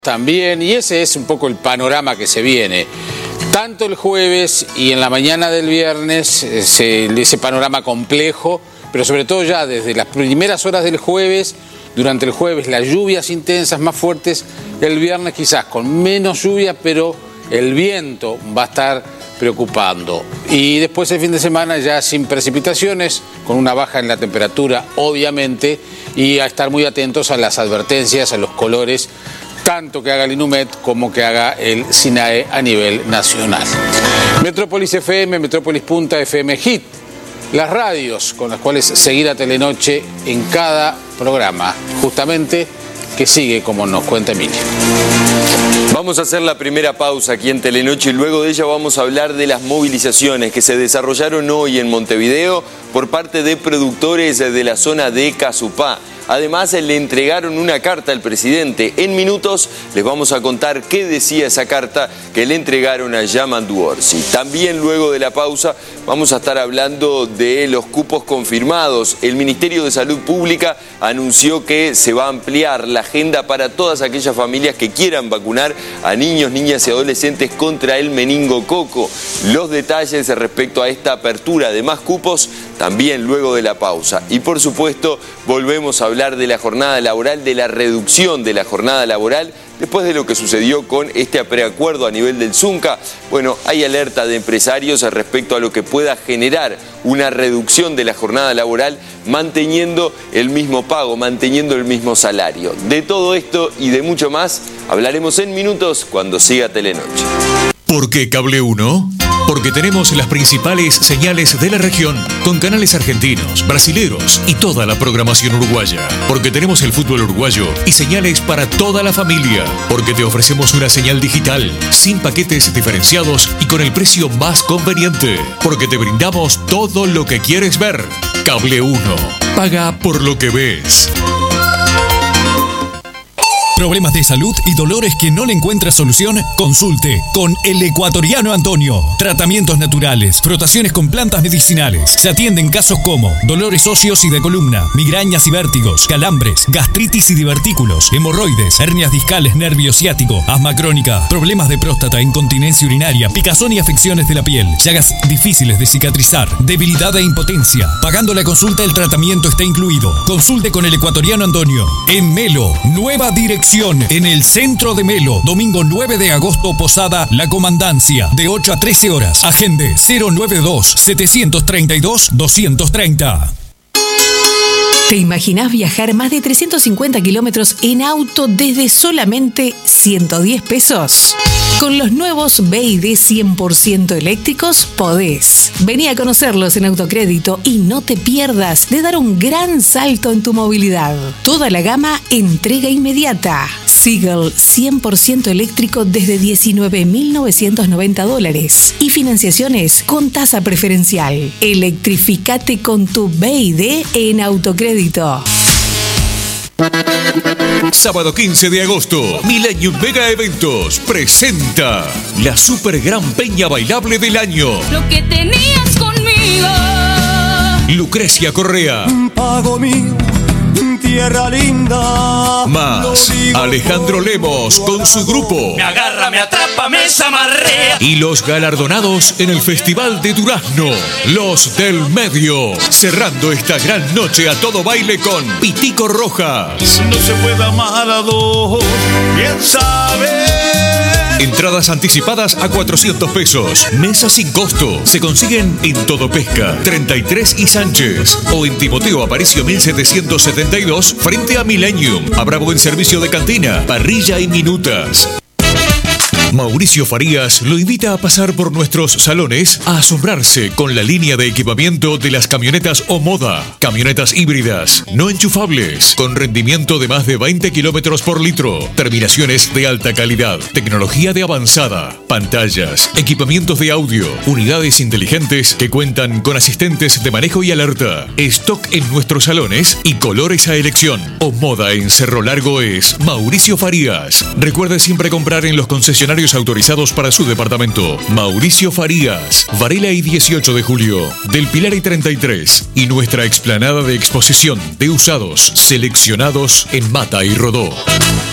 También, y ese es un poco el panorama que se viene. Tanto el jueves y en la mañana del viernes, ese panorama complejo, pero sobre todo ya desde las primeras horas del jueves, durante el jueves las lluvias intensas más fuertes, el viernes quizás con menos lluvia, pero el viento va a estar preocupando. Y después el fin de semana ya sin precipitaciones, con una baja en la temperatura obviamente, y a estar muy atentos a las advertencias, a los colores, tanto que haga el INUMED como que haga el SINAE a nivel nacional. Metrópolis FM, Metrópolis Punta, FM Hit, las radios con las cuales seguir a Telenoche en cada programa, justamente que sigue como nos cuenta Emilia. Vamos a hacer la primera pausa aquí en Telenoche y luego de ella vamos a hablar de las movilizaciones que se desarrollaron hoy en Montevideo por parte de productores de la zona de Casupá. Además, le entregaron una carta al presidente. En minutos les vamos a contar qué decía esa carta que le entregaron a Yamandu Orsi. También luego de la pausa vamos a estar hablando de los cupos confirmados. El Ministerio de Salud Pública anunció que se va a ampliar la agenda para todas aquellas familias que quieran vacunar a niños, niñas y adolescentes contra el meningococo. Los detalles respecto a esta apertura de más cupos también luego de la pausa. Y por supuesto volvemos a hablar de la jornada laboral, de la reducción de la jornada laboral, después de lo que sucedió con este preacuerdo a nivel del Zunca. Bueno, hay alerta de empresarios respecto a lo que pueda generar una reducción de la jornada laboral manteniendo el mismo pago, manteniendo el mismo salario. De todo esto y de mucho más hablaremos en minutos cuando siga Telenoche. ¿Por qué Cable 1? Porque tenemos las principales señales de la región, con canales argentinos, brasileros y toda la programación uruguaya. Porque tenemos el fútbol uruguayo y señales para toda la familia. Porque te ofrecemos una señal digital, sin paquetes diferenciados y con el precio más conveniente. Porque te brindamos todo lo que quieres ver. Cable 1. Paga por lo que ves. ¿Problemas de salud y dolores que no le encuentra solución? Consulte con el ecuatoriano Antonio. Tratamientos naturales, frotaciones con plantas medicinales. Se atienden casos como dolores óseos y de columna, migrañas y vértigos, calambres, gastritis y divertículos, hemorroides, hernias discales, nervio ciático, asma crónica, problemas de próstata, incontinencia urinaria, picazón y afecciones de la piel, llagas difíciles de cicatrizar, debilidad e impotencia. Pagando la consulta, el tratamiento está incluido. Consulte con el ecuatoriano Antonio. En Melo, nueva dirección. En el centro de Melo, domingo 9 de agosto, Posada La Comandancia, de 8 a 13 horas. Agende 092-732-230. ¿Te imaginás viajar más de 350 kilómetros en auto desde solamente 110 pesos? Con los nuevos BYD 100% eléctricos podés. Vení a conocerlos en Autocrédito y no te pierdas de dar un gran salto en tu movilidad. Toda la gama entrega inmediata. Seagull 100% eléctrico desde $19.990 y financiaciones con tasa preferencial. Electrificate con tu BYD en Autocrédito. Sábado 15 de agosto, Millennium Mega Eventos presenta la Super Gran Peña Bailable del año. Lo que tenías conmigo. Lucrecia Correa. Pago mío, tierra linda. Más Alejandro Lemos con su grupo. Me agarra, me atrapa, me zamarrea. Y los galardonados en el Festival de Durazno, Los del Medio. Cerrando esta gran noche a todo baile con Pitico Rojas. No se puede amar a dos, bien sabe. Entradas anticipadas a 400 pesos. Mesas sin costo. Se consiguen en Todo Pesca, 33 y Sánchez. O en Timoteo Aparicio 1772, frente a Millennium. Habrá buen servicio de cantina, parrilla y minutas. Mauricio Farías lo invita a pasar por nuestros salones a asombrarse con la línea de equipamiento de las camionetas Omoda. Camionetas híbridas, no enchufables, con rendimiento de más de 20 kilómetros por litro, terminaciones de alta calidad, tecnología de avanzada, pantallas, equipamientos de audio, unidades inteligentes que cuentan con asistentes de manejo y alerta, stock en nuestros salones y colores a elección. Omoda en Cerro Largo es Mauricio Farías. Recuerde siempre comprar en los concesionarios autorizados para su departamento. Mauricio Farías, Varela y 18 de julio, Del Pilar y 33, y nuestra explanada de exposición de usados seleccionados en Mata y Rodó.